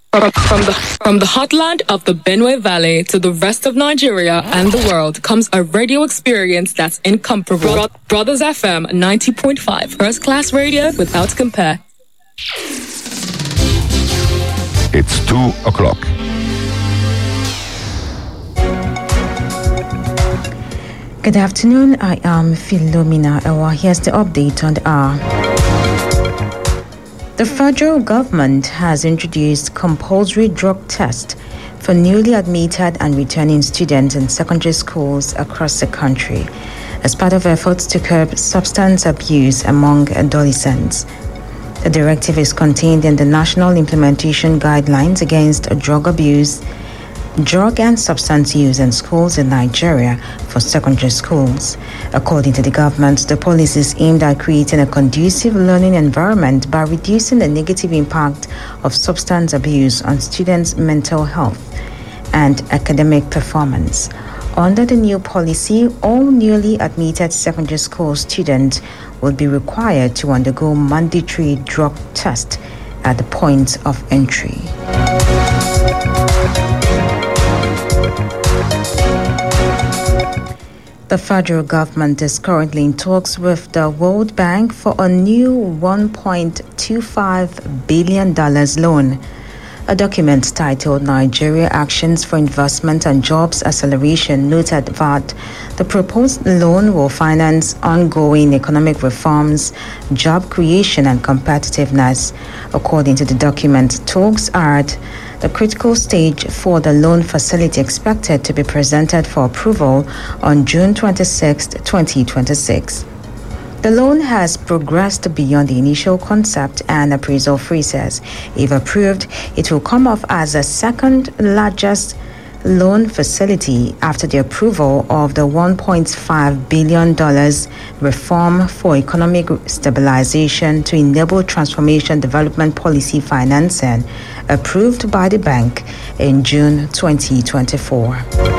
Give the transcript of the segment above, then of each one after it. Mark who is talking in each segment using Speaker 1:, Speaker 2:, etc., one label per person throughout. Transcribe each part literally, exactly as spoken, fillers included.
Speaker 1: From the, from the heartland of the Benue Valley to the rest of Nigeria and the world comes a radio experience that's incomparable. Bro- Brothers F M ninety point five, first class radio without compare.
Speaker 2: It's two o'clock.
Speaker 3: Good afternoon, I am Philomena Ewa. Here's the update on the hour. The federal government has introduced compulsory drug tests for newly admitted and returning students in secondary schools across the country as part of efforts to curb substance abuse among adolescents. The directive is contained in the National Implementation Guidelines Against Drug Abuse, Drug and Substance Use in Schools in Nigeria for secondary schools. According to the government, the policy is aimed at creating a conducive learning environment by reducing the negative impact of substance abuse on students' mental health and academic performance. Under the new policy, all newly admitted secondary school students will be required to undergo mandatory drug tests at the point of entry. The federal government is currently in talks with the World Bank for a new one point two five billion dollars loan. A document titled Nigeria Actions for Investment and Jobs Acceleration noted that the proposed loan will finance ongoing economic reforms, job creation, and competitiveness. According to the document, talks are at the critical stage for the loan facility, expected to be presented for approval on June twenty-sixth, twenty twenty-six. The loan has progressed beyond the initial concept and appraisal phases. If approved, it will come off as the second largest loan facility after the approval of the one point five billion dollars Reform for Economic Stabilization to Enable Transformation Development Policy Financing, approved by the bank in June twenty twenty-four.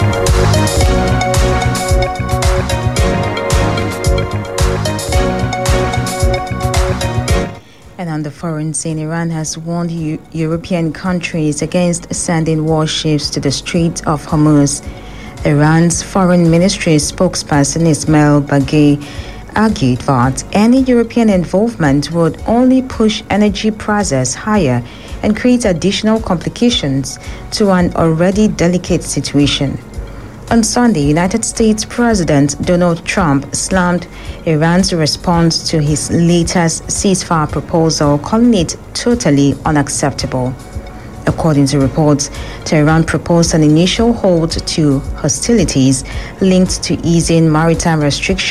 Speaker 3: And on the foreign scene, Iran has warned U- European countries against sending warships to the Strait of Hormuz. Iran's foreign ministry spokesperson Ismail Baghei argued that any European involvement would only push energy prices higher and create additional complications to an already delicate situation. On Sunday, United States President Donald Trump slammed Iran's response to his latest ceasefire proposal, calling it totally unacceptable. According to reports, Tehran proposed an initial halt to hostilities linked to easing maritime restrictions